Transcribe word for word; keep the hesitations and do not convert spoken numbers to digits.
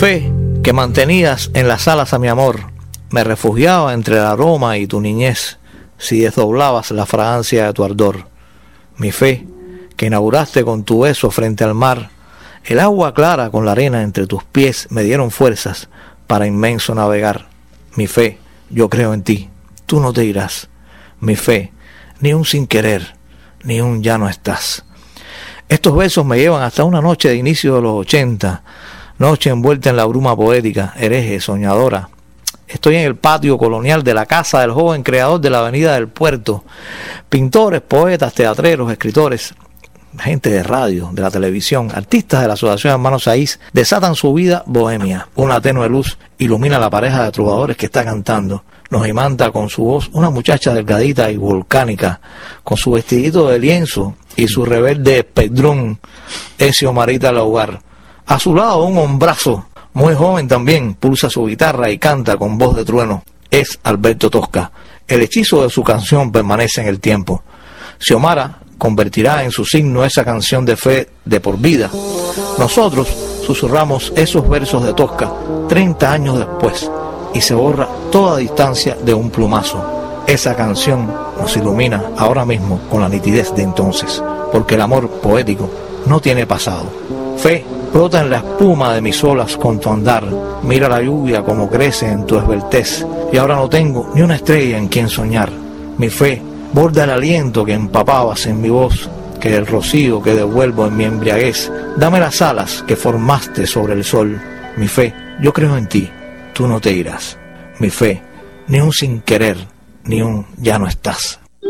fe, que mantenías en las alas a mi amor, me refugiaba entre el aroma y tu niñez, si desdoblabas la fragancia de tu ardor. Mi fe, que inauguraste con tu beso frente al mar, el agua clara con la arena entre tus pies me dieron fuerzas para inmenso navegar. Mi fe, yo creo en ti, tú no te irás. Mi fe, ni un sin querer, ni un ya no estás. Estos versos me llevan hasta una noche de inicio de los ochenta, noche envuelta en la bruma poética, hereje, soñadora. Estoy en el patio colonial de la casa del joven creador de la Avenida del Puerto. Pintores, poetas, teatreros, escritores, gente de radio, de la televisión, artistas de la Asociación Hermanos Saiz desatan su vida bohemia. Una tenue luz ilumina la pareja de trovadores que está cantando. Nos imanta con su voz una muchacha delgadita y volcánica, con su vestidito de lienzo y su rebelde espedrón, es Xiomarita Laugar. A su lado un hombrazo, muy joven también, pulsa su guitarra y canta con voz de trueno. Es Alberto Tosca. El hechizo de su canción permanece en el tiempo. Xiomara convertirá en su signo esa canción de fe de por vida. Nosotros susurramos esos versos de Tosca treinta años después y se borra toda distancia de un plumazo. Esa canción nos ilumina ahora mismo con la nitidez de entonces, porque el amor poético no tiene pasado. Fe, brota en la espuma de mis olas con tu andar, mira la lluvia como crece en tu esbeltez, y ahora no tengo ni una estrella en quien soñar. Mi fe borda el aliento que empapabas en mi voz, que el rocío que devuelvo en mi embriaguez. Dame las alas que formaste sobre el sol. Mi fe, yo creo en ti, tú no te irás. Mi fe, ni un sin querer, ni un ya no estás.